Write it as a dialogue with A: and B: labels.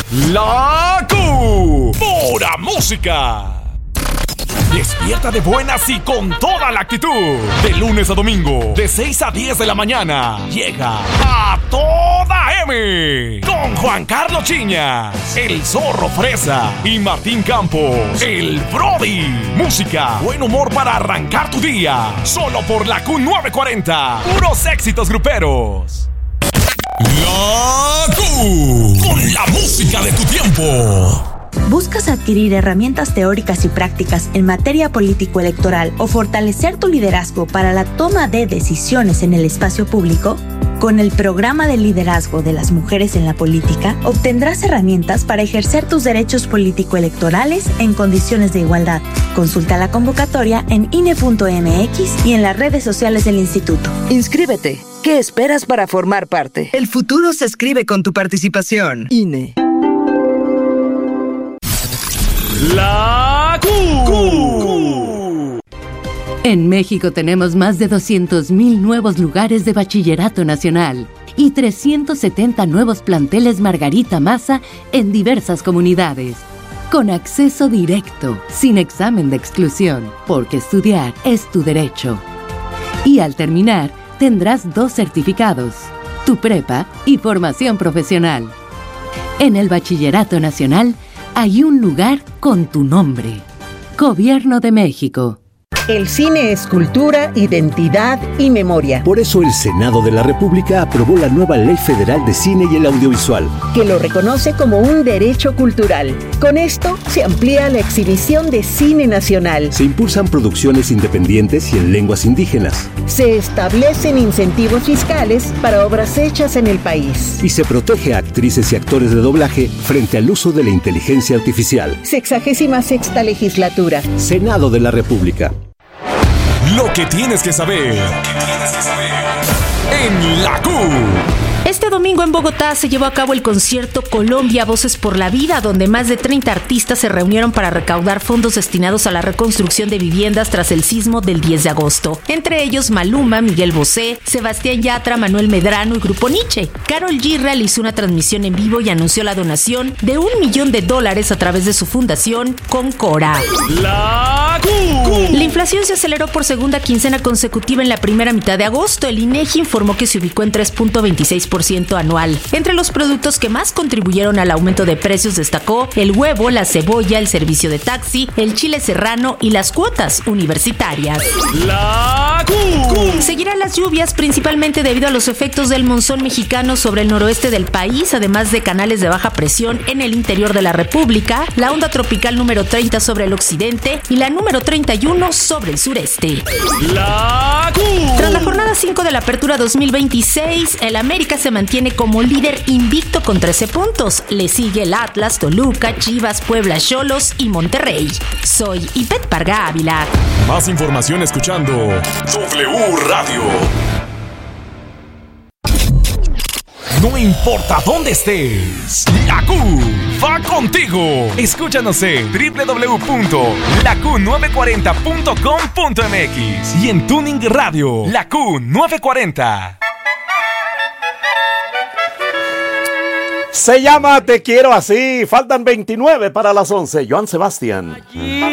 A: La Q. Pura música. Despierta de buenas y con toda la actitud. De lunes a domingo, de 6 a 10 de la mañana. Llega A Toda M. Con Juan Carlos Chiñas, el Zorro Fresa y Martín Campos, el Brody. Música, buen humor para arrancar tu día. Solo por la Q940. Puros éxitos gruperos. La Q. Con la música de tu tiempo.
B: ¿Buscas adquirir herramientas teóricas y prácticas en materia político-electoral o fortalecer tu liderazgo para la toma de decisiones en el espacio público? Con el programa de liderazgo de las mujeres en la política, obtendrás herramientas para ejercer tus derechos político-electorales en condiciones de igualdad. Consulta la convocatoria en INE.mx y en las redes sociales del instituto.
C: Inscríbete. ¿Qué esperas para formar parte?
D: El futuro se escribe con tu participación.
C: INE.
A: La Q.
E: En México tenemos más de 200,000 nuevos lugares de bachillerato nacional y 370 nuevos planteles Margarita Maza en diversas comunidades. Con acceso directo, sin examen de exclusión, porque estudiar es tu derecho. Y al terminar, tendrás 2 certificados, tu prepa y formación profesional. En el bachillerato nacional, hay un lugar con tu nombre. Gobierno de México.
F: El cine es cultura, identidad y memoria.
G: Por eso el Senado de la República aprobó la nueva Ley Federal de Cine y el Audiovisual,
F: que lo reconoce como un derecho cultural. Con esto se amplía la exhibición de cine nacional.
G: Se impulsan producciones independientes y en lenguas indígenas.
F: Se establecen incentivos fiscales para obras hechas en el país.
G: Y se protege a actrices y actores de doblaje frente al uso de la inteligencia artificial.
F: 66ª legislatura.
G: Senado de la República.
A: Lo que tienes que saber. En la Q.
H: Este domingo en Bogotá se llevó a cabo el concierto Colombia Voces por la Vida, donde más de 30 artistas se reunieron para recaudar fondos destinados a la reconstrucción de viviendas tras el sismo del 10 de agosto. Entre ellos Maluma, Miguel Bosé, Sebastián Yatra, Manuel Medrano y Grupo Nietzsche. Karol G realizó una transmisión en vivo y anunció la donación de $1 millón a través de su fundación Concora.
A: La Q.
H: La inflación se aceleró por segunda quincena consecutiva en la primera mitad de agosto. El INEGI informó que se ubicó en 3.26% anual. Entre los productos que más contribuyeron al aumento de precios destacó el huevo, la cebolla, el servicio de taxi, el chile serrano y las cuotas universitarias.
A: La Q.
H: Seguirán las lluvias principalmente debido a los efectos del monzón mexicano sobre el noroeste del país, además de canales de baja presión en el interior de la República, la onda tropical número 30 sobre el occidente y la número 31 sobre el sureste.
A: La Q.
H: Tras la jornada 5 de la Apertura 2026, el América se mantiene como líder invicto con 13 puntos. Le sigue el Atlas, Toluca, Chivas, Puebla, Xolos y Monterrey. Soy Ivette Parga Ávila.
A: Más información escuchando W Radio. No importa dónde estés, la Q va contigo. Escúchanos en www.laq940.com.mx y en Tuning Radio, la Q940.
I: Se llama Te Quiero Así. Faltan 29 para las 11. Joan Sebastián.